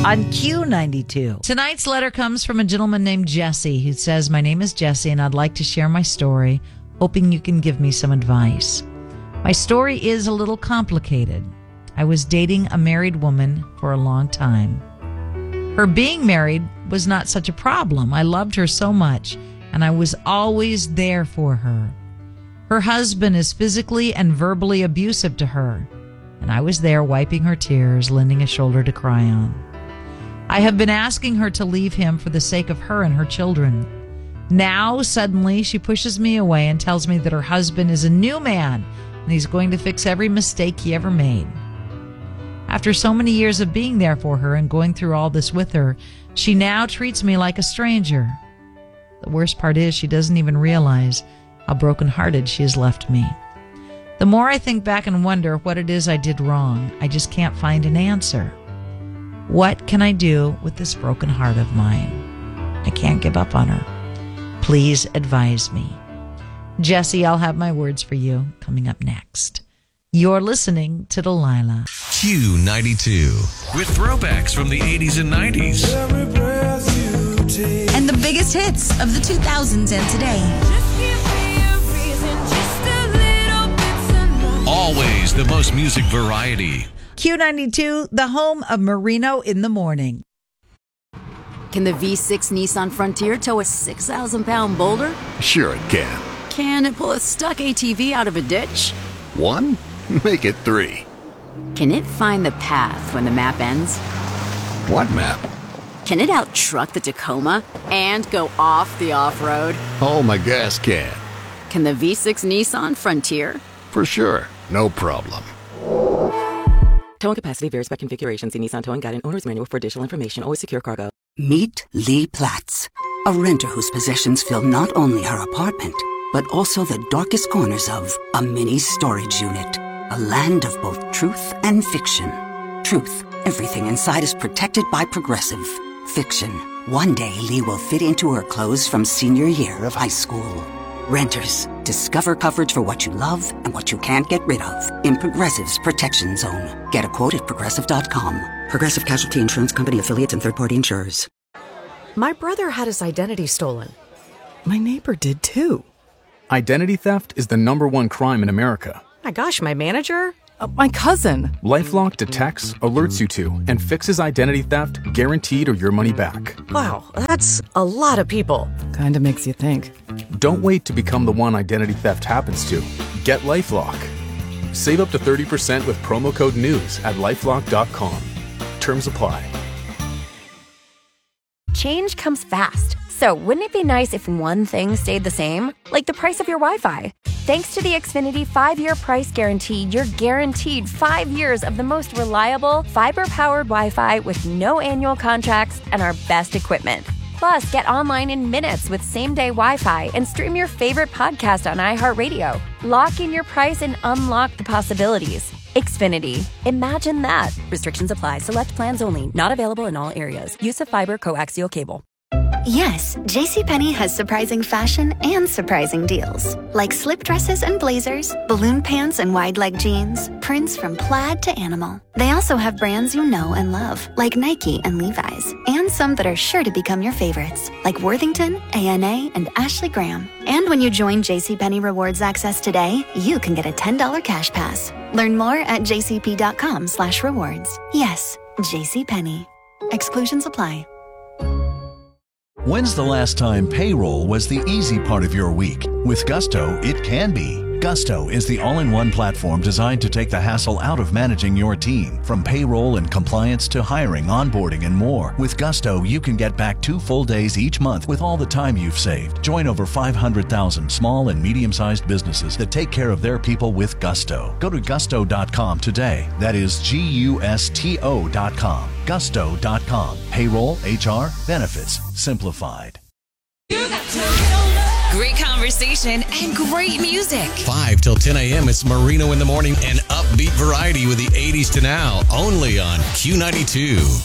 on Q92. Tonight's letter comes from a gentleman named Jesse who says, "My name is Jesse and I'd like to share my story, hoping you can give me some advice. My story is a little complicated. I was dating a married woman for a long time. Her being married was not such a problem. I loved her so much and I was always there for her. Her husband is physically and verbally abusive to her, and I was there wiping her tears, lending a shoulder to cry on. I have been asking her to leave him for the sake of her and her children. Now, suddenly, she pushes me away and tells me that her husband is a new man and he's going to fix every mistake he ever made. After so many years of being there for her and going through all this with her, she now treats me like a stranger. The worst part is she doesn't even realize how brokenhearted she has left me. The more I think back and wonder what it is I did wrong, I just can't find an answer. What can I do with this broken heart of mine? I can't give up on her. Please advise me." Jesse, I'll have my words for you coming up next. You're listening to Delilah. Q92 with throwbacks from the 80s and 90s. And the biggest hits of the 2000s and today. Always the most music variety. Q92, the home of Marino in the morning. Can the V6 Nissan Frontier tow a 6,000-pound boulder? Sure it can. Can it pull a stuck ATV out of a ditch? 1? Make it 3. Can it find the path when the map ends? What map? Can it out-truck the Tacoma and go off the off-road? Oh, my gas can. Can the V6 Nissan Frontier? For sure. No problem. Towing capacity varies by configuration. See Nissan Towing Guide and Owner's Manual for additional information. Always secure cargo. Meet Lee Platts, a renter whose possessions fill not only her apartment, but also the darkest corners of a mini storage unit. A land of both truth and fiction. Truth, everything inside is protected by Progressive. Fiction, one day Lee will fit into her clothes from senior year of high school. Renters, discover coverage for what you love and what you can't get rid of in Progressive's Protection Zone. Get a quote at Progressive.com. Progressive Casualty Insurance Company, affiliates, and third-party insurers. My brother had his identity stolen. My neighbor did too. Identity theft is the #1 crime in America. My gosh, my manager? My cousin. LifeLock detects, alerts you to, and fixes identity theft guaranteed or your money back. Wow, that's a lot of people. Kinda makes you think. Don't wait to become the one identity theft happens to. Get LifeLock. Save up to 30% with promo code NEWS at LifeLock.com. Terms apply. Change comes fast. So wouldn't it be nice if one thing stayed the same? Like the price of your Wi-Fi. Thanks to the Xfinity 5-year price guarantee, you're guaranteed 5 years of the most reliable, fiber-powered Wi-Fi with no annual contracts and our best equipment. Plus, get online in minutes with same-day Wi-Fi and stream your favorite podcast on iHeartRadio. Lock in your price and unlock the possibilities. Xfinity. Imagine that. Restrictions apply. Select plans only. Not available in all areas. Use of fiber coaxial cable. Yes, JCPenney has surprising fashion and surprising deals. Like slip dresses and blazers, balloon pants and wide leg jeans, prints from plaid to animal. They also have brands you know and love, like Nike and Levi's, and some that are sure to become your favorites, like Worthington, A&A, and Ashley Graham. And when you join JCPenney Rewards Access today, you can get a $10 cash pass. Learn more at jcp.com/rewards. Yes, JCPenney. Exclusions apply. When's the last time payroll was the easy part of your week? With Gusto, it can be. Gusto is the all-in-one platform designed to take the hassle out of managing your team. From payroll and compliance to hiring, onboarding, and more. With Gusto, you can get back 2 full days each month with all the time you've saved. Join over 500,000 small and medium-sized businesses that take care of their people with Gusto. Go to gusto.com today. That is GUSTO.com. Gusto.com. Payroll, HR, benefits, simplified. Great conversation and great music. 5 till 10 a.m. It's Marino in the morning and upbeat variety with the 80s to now. Only on Q92.